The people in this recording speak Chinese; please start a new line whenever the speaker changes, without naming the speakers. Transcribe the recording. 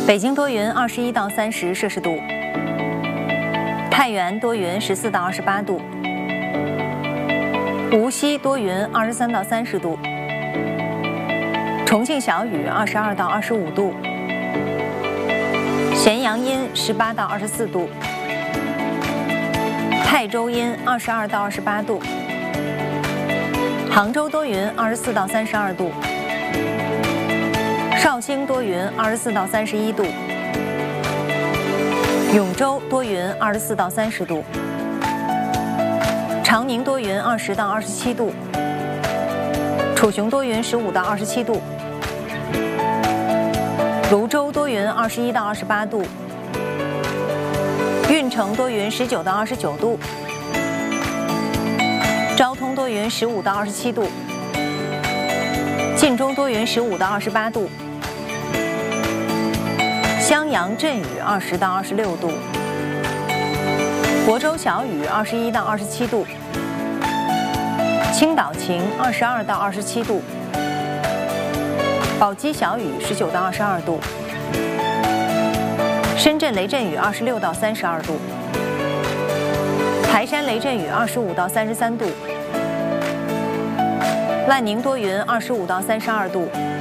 北京多云21到30摄氏度，太原多云14到28度，无锡多云23到30度，重庆小雨22到25度，咸阳阴18到24度，泰州阴22到28度，杭州多云24到32度，绍兴多云24到31度，永州多云24到30度，长宁多云20到27度，楚雄多云15到27度，泸州多云21到28度，运城多云19到29度，昭通多云15到27度，晋中多云15到28度，襄阳阵雨20到26度，亳州小雨21到27度，青岛晴22到27度，宝鸡小雨19到22度，深圳雷阵雨26到32度，台山雷阵雨25到33度，万宁多云25到32度。